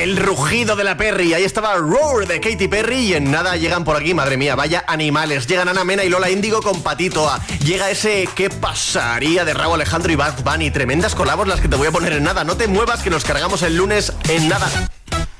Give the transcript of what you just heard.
El rugido de la Perry. Ahí estaba Roar de Katy Perry. Y en nada llegan por aquí, madre mía, vaya animales. Llegan Ana Mena y Lola Índigo con Patito A. Llega ese ¿qué pasaría? de Rauw Alejandro y Bad Bunny. Tremendas colabos las que te voy a poner en nada. No te muevas, que nos cargamos el lunes en nada.